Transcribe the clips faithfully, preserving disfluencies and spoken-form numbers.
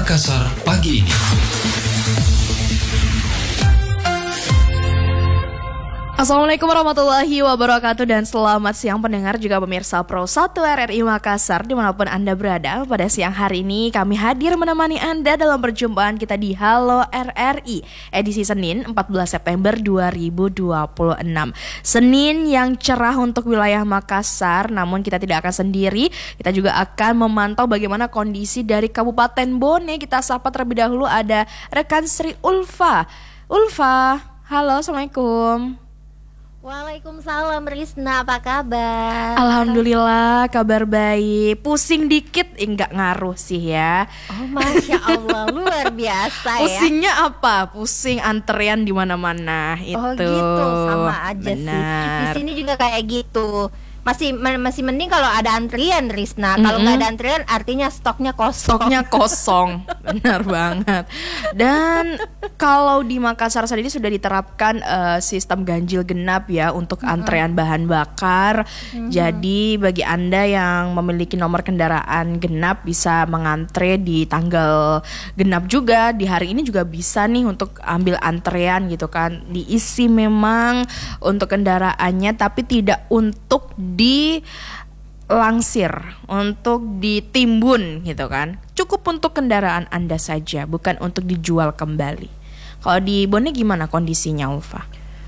Makassar pagi ini. Assalamualaikum warahmatullahi wabarakatuh dan selamat siang pendengar juga pemirsa Pro satu R R I Makassar dimanapun Anda berada. Pada siang hari ini kami hadir menemani Anda dalam perjumpaan kita di Halo R R I edisi Senin empat belas September dua ribu dua puluh enam. Senin yang cerah untuk wilayah Makassar, namun kita tidak akan sendiri. Kita juga akan memantau bagaimana kondisi dari Kabupaten Bone. Kita sapa terlebih dahulu ada rekan Sri Ulfa. Ulfa, halo, assalamualaikum. Waalaikumsalam Risna, apa kabar? Alhamdulillah kabar baik. Pusing dikit, enggak ngaruh sih ya. Oh Masya Allah, luar biasa ya. Pusingnya apa? Pusing antrean di mana-mana itu. Oh gitu, sama aja. Benar. Sih. Di sini juga kayak gitu. Masih masih mending kalau ada antrian Risna. Mm-hmm. Kalau nggak ada antrian artinya stoknya kosong. Stoknya kosong, benar banget. Dan kalau di Makassar sendiri sudah diterapkan uh, sistem ganjil genap ya untuk antrean mm-hmm. bahan bakar. Mm-hmm. Jadi bagi Anda yang memiliki nomor kendaraan genap bisa mengantre di tanggal genap juga. Di hari ini juga bisa nih untuk ambil antrean gitu kan. Diisi memang untuk kendaraannya tapi tidak untuk dilangsir, untuk ditimbun gitu kan. Cukup untuk kendaraan Anda saja, bukan untuk dijual kembali. Kalau di Bone gimana kondisinya, Ulfa?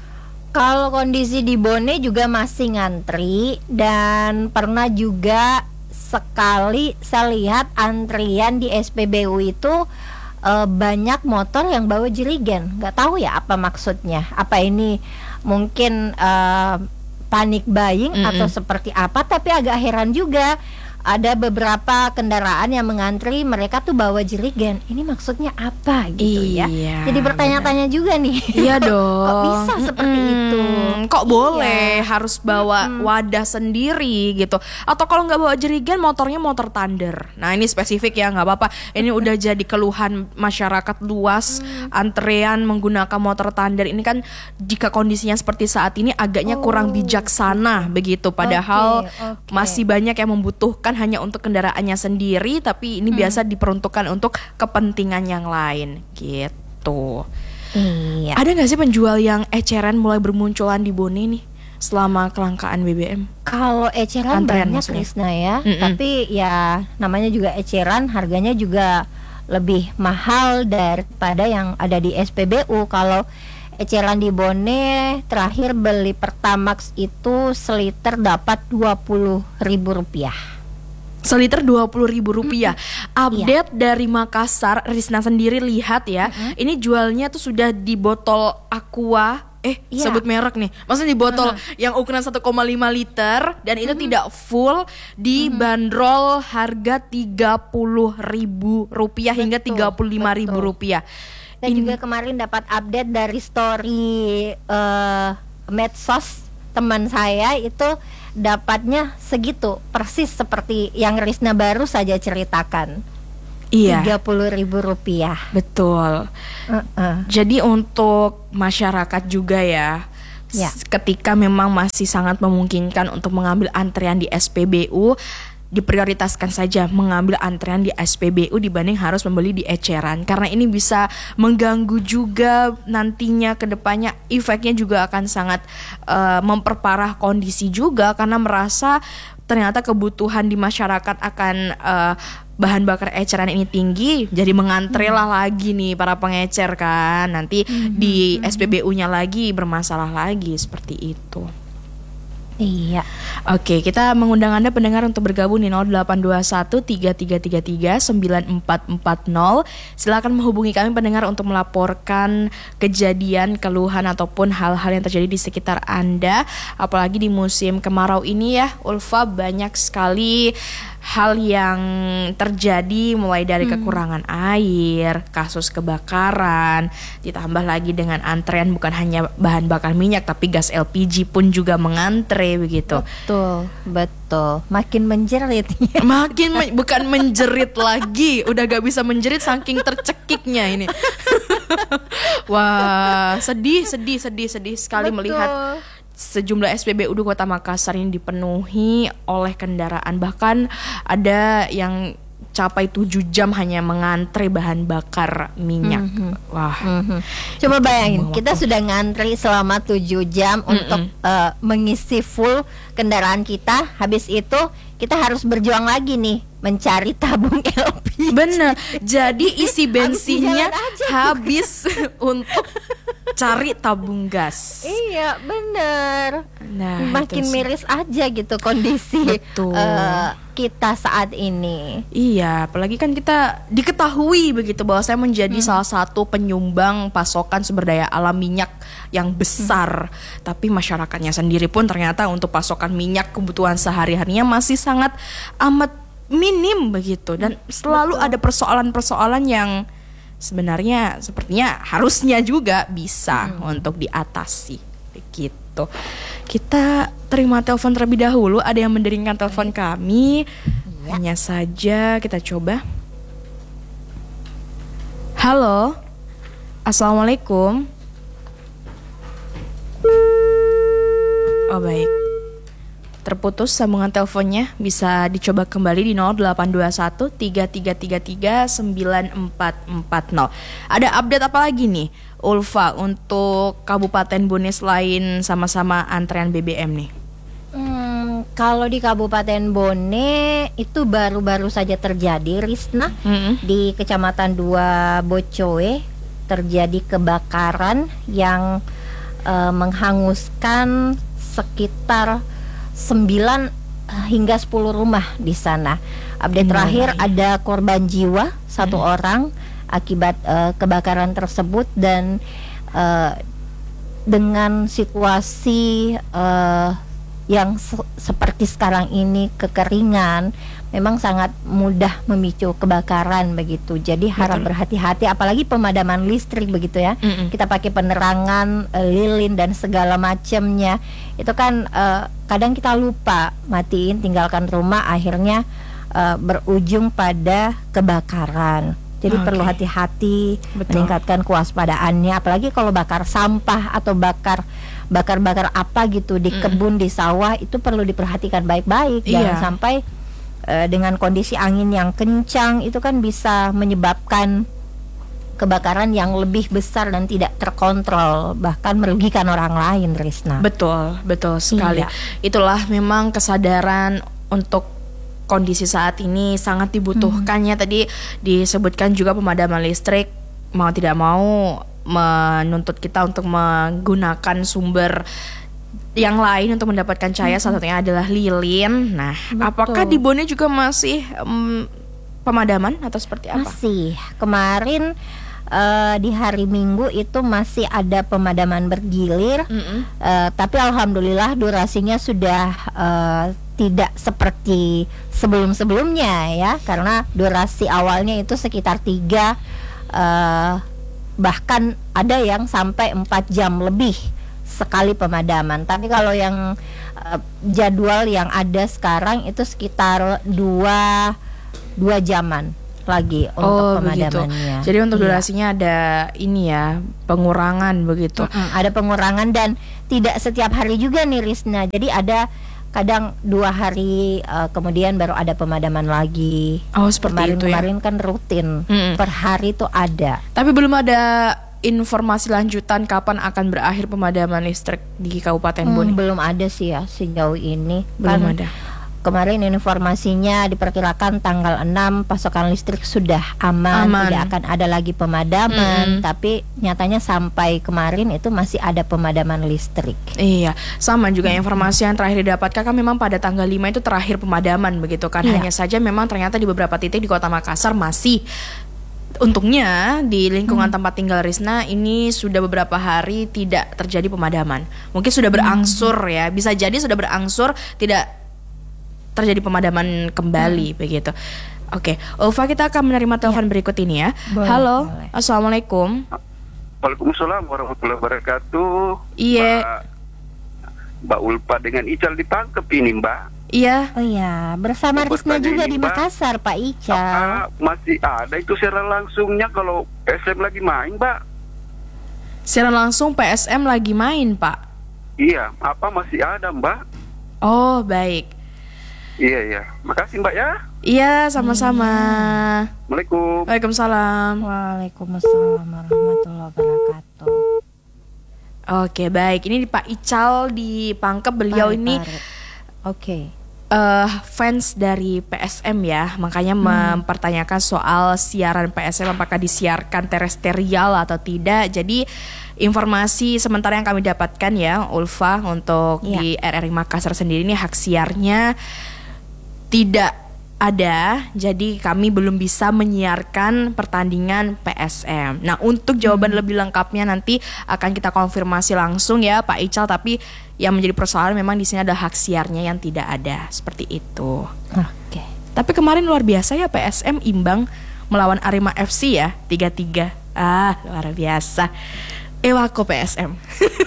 Kalau kondisi di Bone juga masih ngantri. Dan pernah juga sekali saya lihat antrian di S P B U itu uh, banyak motor yang bawa jerigen. Gak tahu ya apa maksudnya. Apa ini mungkin uh, panik buying mm-hmm. atau seperti apa, tapi agak heran juga ada beberapa kendaraan yang mengantri mereka tuh bawa jerigen. Ini maksudnya apa gitu iya, ya. Jadi bertanya-tanya benar. Juga nih. Iya dong. Kok bisa seperti mm-hmm. itu? Kok boleh iya. harus bawa mm-hmm. wadah sendiri gitu. Atau kalau nggak bawa jerigen motornya motor Thunder. Nah ini spesifik ya, nggak apa-apa. Ini udah jadi keluhan masyarakat luas. Mm. Antrean menggunakan motor Thunder ini kan jika kondisinya seperti saat ini agaknya oh. kurang bijaksana begitu. Padahal okay, okay. masih banyak yang membutuhkan hanya untuk kendaraannya sendiri, tapi ini hmm. biasa diperuntukkan untuk kepentingan yang lain gitu. Iya. Ada nggak sih penjual yang eceran mulai bermunculan di Bone nih selama kelangkaan B B M? Kalau eceran antrean banyak Krisna ya, Mm-mm. tapi ya namanya juga eceran, harganya juga lebih mahal daripada yang ada di S P B U. Kalau eceran di Bone terakhir beli Pertamax itu seliter dapat dua puluh ribu rupiah. Seliter dua puluh ribu rupiah. Mm-hmm. Update iya. dari Makassar, Risna sendiri lihat ya. Mm-hmm. Ini jualnya tuh sudah di botol Aqua. Eh yeah. sebut merek nih. Maksudnya di botol uh-huh. yang ukuran satu koma lima liter. Dan itu mm-hmm. tidak full. Dibanderol mm-hmm. harga tiga puluh ribu rupiah betul, hingga tiga puluh lima ribu rupiah. Dan In... juga kemarin dapat update dari story uh, medsos teman saya itu dapatnya segitu persis seperti yang Risna baru saja ceritakan. Iya. tiga puluh ribu rupiah. Betul. Uh-uh. Jadi untuk masyarakat juga ya, ya, ketika memang masih sangat memungkinkan untuk mengambil antrean di S P B U, diprioritaskan saja mengambil antrean di S P B U dibanding harus membeli di eceran, karena ini bisa mengganggu juga nantinya ke depannya. Efeknya juga akan sangat uh, memperparah kondisi juga, karena merasa ternyata kebutuhan di masyarakat akan uh, bahan bakar eceran ini tinggi, jadi mengantre lah hmm. lagi nih para pengecer kan, nanti hmm. di S P B U-nya lagi bermasalah lagi seperti itu. Iya. Oke, kita mengundang Anda pendengar untuk bergabung di nol delapan dua satu tiga tiga tiga tiga sembilan empat empat nol. Silakan menghubungi kami pendengar untuk melaporkan kejadian, keluhan ataupun hal-hal yang terjadi di sekitar Anda. Apalagi di musim kemarau ini ya, Ulfa, banyak sekali hal yang terjadi, mulai dari hmm. kekurangan air, kasus kebakaran, ditambah lagi dengan antrean bukan hanya bahan bakar minyak tapi gas L P G pun juga mengantre begitu. Betul, betul. Makin menjerit. Makin men- bukan menjerit lagi, udah gak bisa menjerit saking tercekiknya ini. Wah, sedih, sedih, sedih, sedih sekali betul. Melihat sejumlah S P B U di Kota Makassar ini dipenuhi oleh kendaraan. Bahkan ada yang mencapai tujuh jam hanya mengantre bahan bakar minyak. Mm-hmm. Wah. Mm-hmm. Coba bayangin, kita sudah ngantri selama tujuh jam mm-hmm. untuk uh, mengisi full kendaraan kita. Habis itu kita harus berjuang lagi nih mencari tabung L P G. Bener. Jadi isi bensinnya habis untuk cari tabung gas. Iya, bener. Nah, makin miris aja gitu kondisi uh, kita saat ini. Iya, apalagi kan kita diketahui begitu bahwa saya menjadi hmm. salah satu penyumbang pasokan sumber daya alam minyak yang besar. Hmm. Tapi masyarakatnya sendiri pun ternyata untuk pasokan minyak kebutuhan sehari-harinya masih sangat amat minim begitu, dan selalu Betul. ada persoalan-persoalan yang sebenarnya sepertinya harusnya juga bisa hmm. untuk diatasi begitu. Kita terima telepon terlebih dahulu. Ada yang menderingkan telepon kami. Ya. Hanya saja kita coba. Halo, assalamualaikum. Oh baik, terputus sambungan teleponnya. Bisa dicoba kembali di nol delapan dua satu tiga tiga tiga tiga sembilan empat empat nol. Ada update apa lagi nih, Ulfa, untuk Kabupaten Bone selain sama-sama antrean B B M nih? Hmm, kalau di Kabupaten Bone itu baru-baru saja terjadi, Risna, mm-hmm. di Kecamatan dua Bocoe terjadi kebakaran yang uh, menghanguskan sekitar sembilan hingga sepuluh rumah di sana. Update hmm, terakhir ya. Ada korban jiwa satu hmm. orang akibat uh, kebakaran tersebut, dan uh, dengan situasi uh, yang se- seperti sekarang ini, kekeringan, memang sangat mudah memicu kebakaran begitu. Jadi harap Betul. berhati-hati, apalagi pemadaman listrik begitu ya. Mm-mm. Kita pakai penerangan, uh, lilin dan segala macamnya. Itu kan uh, kadang kita lupa matiin, tinggalkan rumah, akhirnya uh, berujung pada kebakaran. Jadi okay. perlu hati-hati, Betul. meningkatkan kewaspadaannya, apalagi kalau bakar sampah atau bakar bakar-bakar apa gitu di mm. kebun, di sawah, itu perlu diperhatikan baik-baik. Jangan yeah. sampai uh, dengan kondisi angin yang kencang itu kan bisa menyebabkan kebakaran yang lebih besar dan tidak terkontrol, bahkan merugikan orang lain, Risna. Betul, betul sekali. Iya. Itulah memang kesadaran untuk kondisi saat ini sangat dibutuhkannya. Hmm. Tadi disebutkan juga pemadaman listrik mau tidak mau menuntut kita untuk menggunakan sumber yang lain untuk mendapatkan cahaya. Hmm. Salah satunya adalah lilin. Nah, Betul. apakah di Bone juga masih um, pemadaman atau seperti apa? Masih. Kemarin Uh, di hari Minggu itu masih ada pemadaman bergilir, mm-hmm. uh, tapi alhamdulillah durasinya sudah uh, tidak seperti sebelum-sebelumnya ya, karena durasi awalnya itu sekitar tiga, uh, bahkan ada yang sampai empat jam lebih sekali pemadaman. Tapi kalau yang uh, jadwal yang ada sekarang itu sekitar dua dua jaman lagi untuk oh, pemadamannya. Begitu. Jadi untuk durasinya iya. ada ini ya, pengurangan begitu. Mm-mm, ada pengurangan dan tidak setiap hari juga nih, Risna. Jadi ada kadang dua hari uh, kemudian baru ada pemadaman lagi. Oh, seperti kemarin, itu ya. Kemarin kan rutin. Mm-mm. Per hari itu ada. Tapi belum ada informasi lanjutan kapan akan berakhir pemadaman listrik di Kabupaten hmm, Bone? Belum ada sih ya sejauh ini. Belum kan ada. Kemarin informasinya diperkirakan tanggal enam pasokan listrik sudah aman, aman. Tidak akan ada lagi pemadaman. Mm-hmm. Tapi nyatanya sampai kemarin itu masih ada pemadaman listrik. Iya, sama juga mm-hmm. informasi yang terakhir didapatkan kan memang pada tanggal lima itu terakhir pemadaman begitu kan. Iya. Hanya saja memang ternyata di beberapa titik di Kota Makassar masih. Untungnya di lingkungan hmm. tempat tinggal Risna ini sudah beberapa hari tidak terjadi pemadaman. Mungkin sudah berangsur hmm. ya, bisa jadi sudah berangsur tidak terjadi pemadaman kembali hmm. begitu. Oke, Ulfa, kita akan menerima telepon ya. berikut ini ya. Boleh, Halo, boleh. Assalamualaikum. Waalaikumsalam warahmatullahi wabarakatuh. Iya. Mbak Ulfa dengan Ical ditangkap ini, Mbak. Iya. Oh iya, bersama Risna juga ini, di Makassar, Pak Ical. Apa, masih ada itu siaran langsungnya kalau P S M lagi main, Mbak. Siaran langsung P S M lagi main, Pak. Iya, apa masih ada, Mbak? Oh, baik. Iya, iya. Makasih Mbak ya. Iya, sama-sama. Assalamualaikum. Waalaikumsalam. Waalaikumsalam warahmatullahi wabarakatuh. Oke, baik. Ini Pak Ical di Pangkep. Beliau Pare, ini pare. Oke. uh, fans dari P S M ya, makanya hmm. mempertanyakan soal siaran P S M apakah disiarkan terestrial atau tidak. Jadi informasi sementara yang kami dapatkan ya, Ulfa, untuk ya. Di R R I Makassar sendiri ini hak siarnya tidak ada, jadi kami belum bisa menyiarkan pertandingan P S M. Nah, untuk jawaban hmm. lebih lengkapnya nanti akan kita konfirmasi langsung ya Pak Ical, tapi yang menjadi persoalan memang di sini ada hak siarnya yang tidak ada, seperti itu. Oke. Okay. Tapi kemarin luar biasa ya, P S M imbang melawan Arema F C ya, tiga tiga. Ah, luar biasa. Ewako P S M.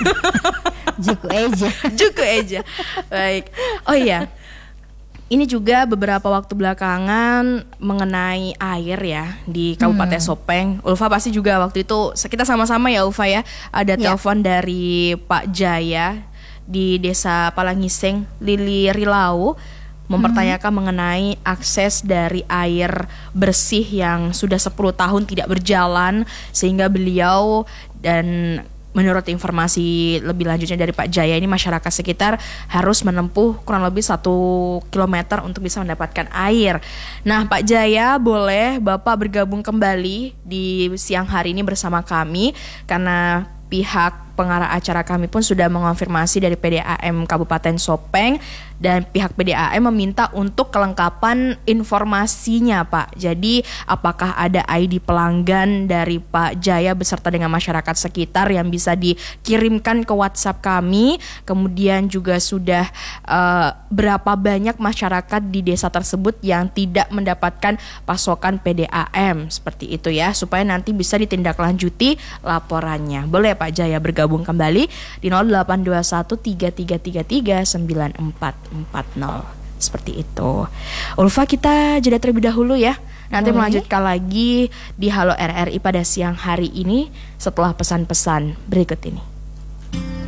Juku aja. Juku aja. Baik. Oh iya. Ini juga beberapa waktu belakangan mengenai air ya di Kabupaten hmm. Sopeng. Ulfa pasti juga waktu itu kita sama-sama ya Ulfa ya. Ada ya. Telepon dari Pak Jaya di Desa Palangiseng, Lili Rilau, mempertanyakan hmm. mengenai akses dari air bersih yang sudah sepuluh tahun tidak berjalan, sehingga beliau dan menurut informasi lebih lanjutnya dari Pak Jaya ini masyarakat sekitar harus menempuh kurang lebih satu kilometer untuk bisa mendapatkan air. Nah Pak Jaya, boleh Bapak bergabung kembali di siang hari ini bersama kami, karena pihak pengarah acara kami pun sudah mengonfirmasi dari P D A M Kabupaten Sopeng, dan pihak P D A M meminta untuk kelengkapan informasinya Pak. Jadi apakah ada I D pelanggan dari Pak Jaya beserta dengan masyarakat sekitar yang bisa dikirimkan ke WhatsApp kami. Kemudian juga sudah uh, berapa banyak masyarakat di desa tersebut yang tidak mendapatkan pasokan P D A M, seperti itu ya, supaya nanti bisa ditindaklanjuti laporannya. Boleh Pak Jaya bergabung kembali di nol delapan dua satu tiga tiga tiga tiga sembilan empat empat nol. Seperti itu. Ulfa, kita jeda terlebih dahulu ya. Nanti Boleh. melanjutkan lagi di Halo R R I pada siang hari ini setelah pesan-pesan berikut ini.